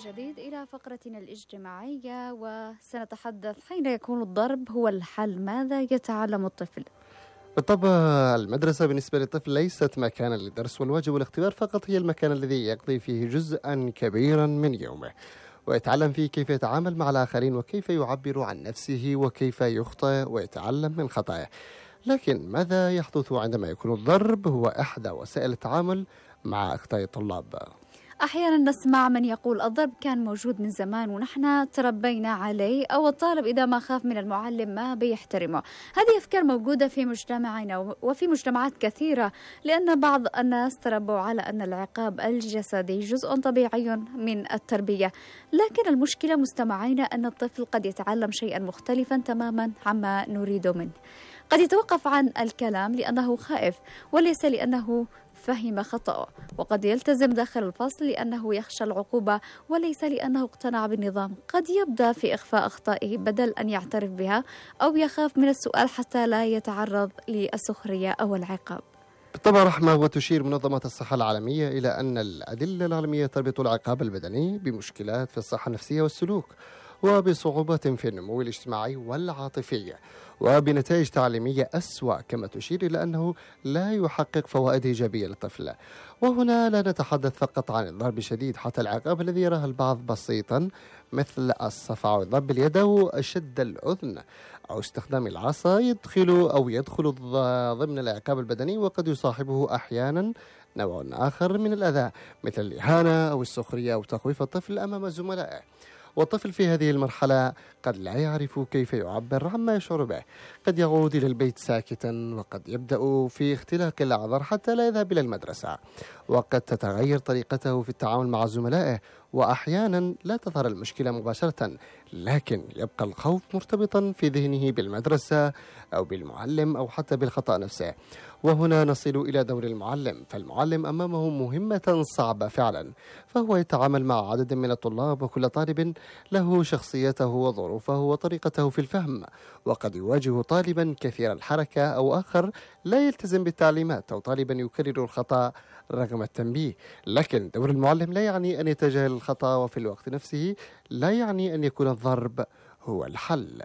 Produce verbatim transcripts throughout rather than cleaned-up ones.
جديد إلى فقرتنا الاجتماعية، وسنتحدث حين يكون الضرب هو الحل، ماذا يتعلم الطفل؟ بالطبع المدرسة بالنسبة للطفل ليست مكانا للدرس والواجب والاختبار فقط، هي المكان الذي يقضي فيه جزءا كبيرا من يومه ويتعلم فيه كيف يتعامل مع الآخرين وكيف يعبر عن نفسه وكيف يخطئ ويتعلم من خطأه. لكن ماذا يحدث عندما يكون الضرب هو إحدى وسائل التعامل مع أخطاء الطلاب؟ أحيانا نسمع من يقول الضرب كان موجود من زمان ونحن تربينا عليه، أو الطالب إذا ما خاف من المعلم ما بيحترمه. هذه أفكار موجودة في مجتمعنا وفي مجتمعات كثيرة، لأن بعض الناس تربوا على أن العقاب الجسدي جزء طبيعي من التربية. لكن المشكلة مستمعينا أن الطفل قد يتعلم شيئا مختلفا تماما عما نريد منه. قد يتوقف عن الكلام لأنه خائف وليس لأنه فهم خطأه، وقد يلتزم داخل الفصل لأنه يخشى العقوبة وليس لأنه اقتنع بالنظام. قد يبدأ في إخفاء أخطائه بدل أن يعترف بها، أو يخاف من السؤال حتى لا يتعرض للسخرية أو العقاب. بالطبع رحمة، وتشير منظمة الصحة العالمية إلى أن الأدلة العلمية تربط العقاب البدني بمشكلات في الصحة النفسية والسلوك، وبصعوبة في النمو الاجتماعي والعاطفي، وبنتائج تعليمية أسوأ، كما تشير إلى أنه لا يحقق فوائد إيجابية للطفل. وهنا لا نتحدث فقط عن الضرب الشديد، حتى العقاب الذي يراه البعض بسيطا مثل الصفع والضرب باليد أو شد الأذن أو استخدام العصا يدخل أو يدخل ضمن العقاب البدني، وقد يصاحبه أحيانا نوع آخر من الأذى مثل الإهانة أو السخرية أو تخويف الطفل أمام زملائه. والطفل في هذه المرحلة قد لا يعرف كيف يعبر عما يشعر به، قد يعود إلى البيت ساكتا، وقد يبدأ في اختلاق الأعذار حتى لا يذهب إلى المدرسة، وقد تتغير طريقته في التعامل مع زملائه، وأحيانا لا تظهر المشكلة مباشرة، لكن يبقى الخوف مرتبطا في ذهنه بالمدرسة أو بالمعلم أو حتى بالخطأ نفسه. وهنا نصل إلى دور المعلم، فالمعلم أمامه مهمة صعبة فعلا، فهو يتعامل مع عدد من الطلاب، وكل طالب له شخصيته وظروفه وطريقته في الفهم، وقد يواجه طالبا كثير الحركة أو آخر لا يلتزم بالتعليمات، أو طالبا يكرر الخطأ رغم التنبيه. لكن دور المعلم لا يعني أن يتجاهل الخطأ، وفي الوقت نفسه لا يعني أن يكون الضرب هو الحل.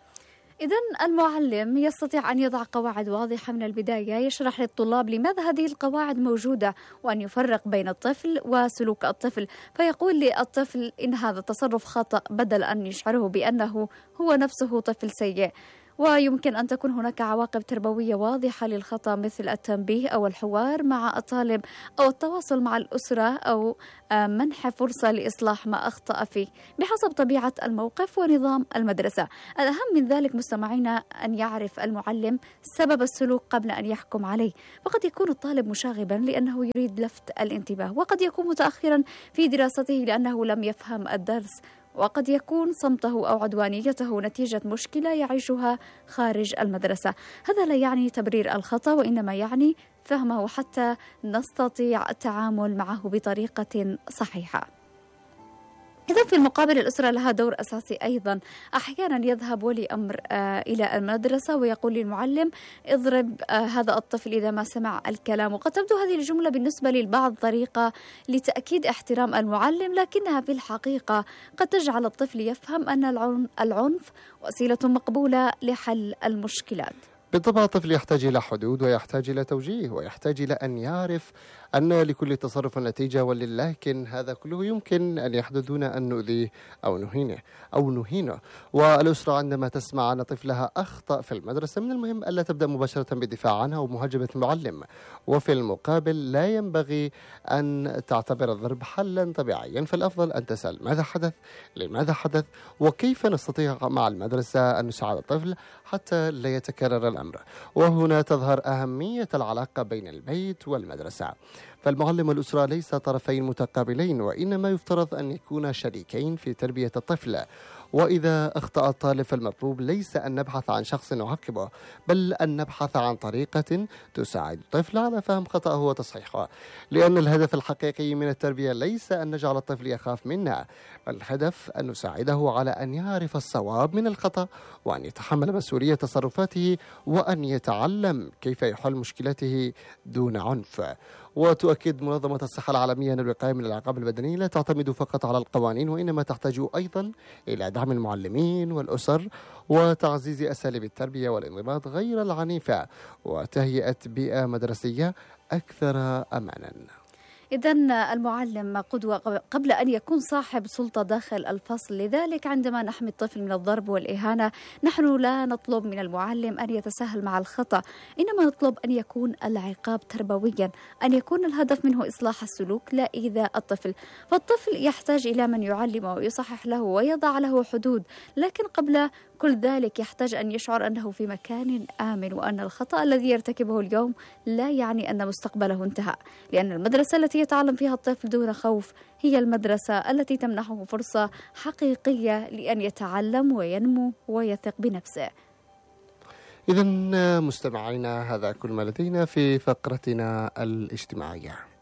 إذن المعلم يستطيع أن يضع قواعد واضحة من البداية، يشرح للطلاب لماذا هذه القواعد موجودة، وأن يفرق بين الطفل وسلوك الطفل، فيقول للطفل إن هذا التصرف خطأ بدل أن يشعره بأنه هو نفسه طفل سيء. ويمكن أن تكون هناك عواقب تربوية واضحة للخطأ مثل التنبيه أو الحوار مع الطالب أو التواصل مع الأسرة أو منح فرصة لإصلاح ما أخطأ فيه بحسب طبيعة الموقف ونظام المدرسة. الأهم من ذلك مستمعينا أن يعرف المعلم سبب السلوك قبل أن يحكم عليه، فقد يكون الطالب مشاغبا لأنه يريد لفت الانتباه، وقد يكون متأخرا في دراسته لأنه لم يفهم الدرس، وقد يكون صمته أو عدوانيته نتيجة مشكلة يعيشها خارج المدرسة. هذا لا يعني تبرير الخطأ، وإنما يعني فهمه حتى نستطيع التعامل معه بطريقة صحيحة. إذا في المقابل الأسرة لها دور أساسي أيضا. أحيانا يذهب ولي أمر آه إلى المدرسة ويقول للمعلم اضرب آه هذا الطفل إذا ما سمع الكلام، وقد تبدو هذه الجملة بالنسبة للبعض طريقة لتأكيد احترام المعلم، لكنها في الحقيقة قد تجعل الطفل يفهم أن العنف وسيلة مقبولة لحل المشكلات. بالطبع الطفل يحتاج إلى حدود، ويحتاج إلى توجيه، ويحتاج إلى أن يعرف أن لكل تصرف نتيجة، ولكن هذا كله يمكن أن يحدث دون أن نؤذيه أو نهينه أو نهينه. والأسرة عندما تسمع أن طفلها أخطأ في المدرسة من المهم ألا تبدأ مباشرة بالدفاع عنها ومهاجمة المعلم، وفي المقابل لا ينبغي أن تعتبر الضرب حلا طبيعيا، فالأفضل أن تسأل ماذا حدث، لماذا حدث، وكيف نستطيع مع المدرسة أن نساعد الطفل حتى لا يتكرر الأمر. وهنا تظهر أهمية العلاقة بين البيت والمدرسة، فالمعلم والأسرة ليس طرفين متقابلين، وإنما يفترض أن يكونا شريكين في تربية الطفل. وإذا أخطأ الطالب فالمطلوب ليس أن نبحث عن شخص نعاقبه، بل أن نبحث عن طريقة تساعد الطفل على فهم خطأه وتصحيحه، لأن الهدف الحقيقي من التربية ليس أن نجعل الطفل يخاف منا، بل الهدف أن نساعده على أن يعرف الصواب من الخطأ، وأن يتحمل مسؤولية تصرفاته، وأن يتعلم كيف يحل مشكلته دون عنف. وتؤكد منظمة الصحة العالمية أن الوقاية من العقاب البدني لا تعتمد فقط على القوانين، وإنما تحتاج أيضا إلى دعم المعلمين والأسر وتعزيز أساليب التربية والانضباط غير العنيفة وتهيئة بيئة مدرسية أكثر أمانا. إذن المعلم قدوة قبل أن يكون صاحب سلطة داخل الفصل، لذلك عندما نحمي الطفل من الضرب والإهانة نحن لا نطلب من المعلم أن يتساهل مع الخطأ، إنما نطلب أن يكون العقاب تربويا، أن يكون الهدف منه إصلاح السلوك لا إيذاء الطفل. فالطفل يحتاج إلى من يعلمه ويصحح له ويضع له حدود، لكن قبل كل ذلك يحتاج أن يشعر أنه في مكان آمن، وأن الخطأ الذي يرتكبه اليوم لا يعني أن مستقبله انتهى، لأن المدرسة التي يتعلم فيها الطفل دون خوف هي المدرسة التي تمنحه فرصة حقيقية لأن يتعلم وينمو ويثق بنفسه. إذن مستمعينا، هذا كل ما لدينا في فقرتنا الاجتماعية.